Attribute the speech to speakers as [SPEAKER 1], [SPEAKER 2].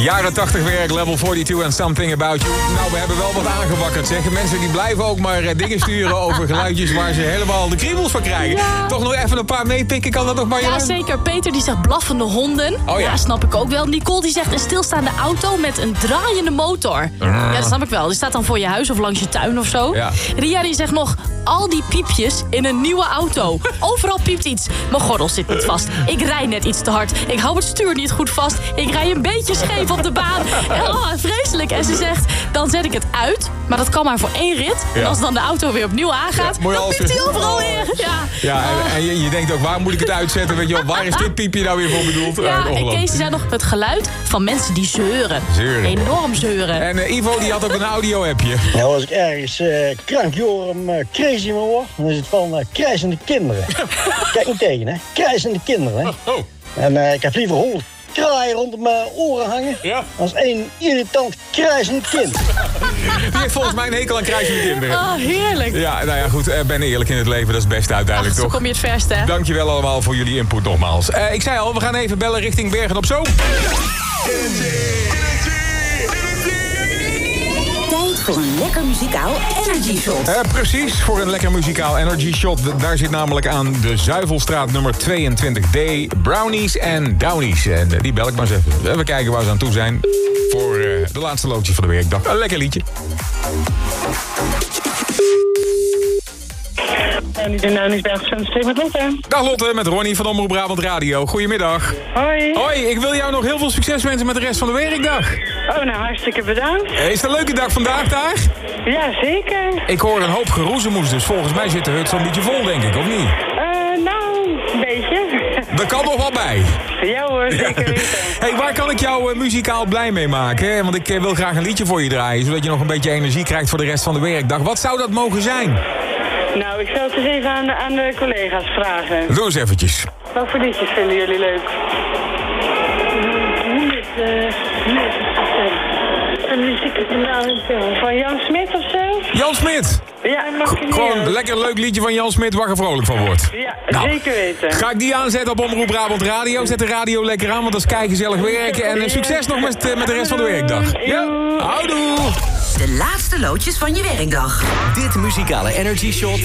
[SPEAKER 1] Jaren 80 werk, Level 42 en Something About You. Nou, we hebben wel wat aangewakkerd, zeg. Mensen die blijven ook maar dingen sturen over geluidjes waar ze helemaal de kriebels van krijgen. Ja. Toch nog even een paar meepikken, kan dat nog maar?
[SPEAKER 2] Ja, zeker. Peter die zegt blaffende honden.
[SPEAKER 1] Oh, ja.
[SPEAKER 2] Ja, snap ik ook wel. Nicole die zegt een stilstaande auto met een draaiende motor. Ja, dat snap ik wel. Die staat dan voor je huis of langs je tuin of zo.
[SPEAKER 1] Ja.
[SPEAKER 2] Ria die zegt nog al die piepjes in een nieuwe auto. Overal piept iets. Mijn gordel zit niet vast. Ik rij net iets te hard. Ik hou het stuur niet goed vast. Ik rij een beetje scheef op de baan. Oh, vreselijk. En ze zegt, dan zet ik het uit. Maar dat kan maar voor 1 rit. En als dan de auto weer opnieuw aangaat, dan piept hij overal weer.
[SPEAKER 1] Ja, en je denkt ook, waar moet ik het uitzetten? Weet je wel, waar is dit piepje nou weer voor bedoeld?
[SPEAKER 2] Ja, en Kees zei nog het geluid van mensen die zeuren. Enorm zeuren.
[SPEAKER 1] En Ivo die had ook een audio-appje.
[SPEAKER 3] Nou, als ik ergens krankjorum crazy van word, dan is het van krijzende kinderen. Kijk niet tegen, hè. Krijzende kinderen, hè.
[SPEAKER 1] Oh.
[SPEAKER 3] En ik heb liever 100 kraaien rond mijn oren hangen als 1 irritant krijzend kind.
[SPEAKER 1] Die heeft volgens mij een hekel aan krijzende kinderen.
[SPEAKER 2] Oh, heerlijk.
[SPEAKER 1] Ja, nou ja, goed. Ben eerlijk in het leven, dat is het beste uiteindelijk, toch?
[SPEAKER 2] Zo kom je het verste, hè?
[SPEAKER 1] Dankjewel allemaal voor jullie input nogmaals. Ik zei al, we gaan even bellen richting Bergen op Zoom.
[SPEAKER 4] Tijd voor een lekker muzikaal energy shot.
[SPEAKER 1] Precies, voor een lekker muzikaal energy shot. Daar zit namelijk aan de Zuivelstraat nummer 22D. Brownies en Downies. En die bel ik maar eens even. Even kijken waar ze aan toe zijn. Voor de laatste loodje van de werkdag. Een lekker liedje.
[SPEAKER 5] Met Lotte.
[SPEAKER 1] Dag Lotte, met Ronnie van Omroep Brabant Radio. Goedemiddag.
[SPEAKER 5] Hoi.
[SPEAKER 1] Hoi, ik wil jou nog heel veel succes wensen met de rest van de werkdag.
[SPEAKER 5] Oh, nou hartstikke bedankt.
[SPEAKER 1] Is het een leuke dag vandaag daar?
[SPEAKER 5] Ja, zeker.
[SPEAKER 1] Ik hoor een hoop geroezemoes, dus volgens mij zit de hut zo'n beetje vol, denk ik, of niet?
[SPEAKER 5] Nou, een beetje.
[SPEAKER 1] Er kan nog wel bij.
[SPEAKER 5] Ja hoor, zeker weten.
[SPEAKER 1] Hey, waar kan ik jou muzikaal blij mee maken? Want ik wil graag een liedje voor je draaien, zodat je nog een beetje energie krijgt voor de rest van de werkdag. Wat zou dat mogen zijn?
[SPEAKER 5] Nou, ik zal het eens even aan de collega's vragen.
[SPEAKER 1] Doe eens eventjes.
[SPEAKER 5] Wat voor liedjes vinden jullie leuk? Van Jan Smit of zo?
[SPEAKER 1] Jan Smit.
[SPEAKER 5] Ja,
[SPEAKER 1] Gewoon een lekker leuk liedje van Jan Smit waar je vrolijk van wordt.
[SPEAKER 5] Ja,
[SPEAKER 1] nou,
[SPEAKER 5] zeker weten.
[SPEAKER 1] Ga ik die aanzetten op Omroep Brabant Radio. Zet de radio lekker aan, want dat is gezellig werken. En succes nog met de rest van de werkdag. Ja, houdoe.
[SPEAKER 4] De laatste loodjes van je werkdag.
[SPEAKER 6] Dit muzikale energy shot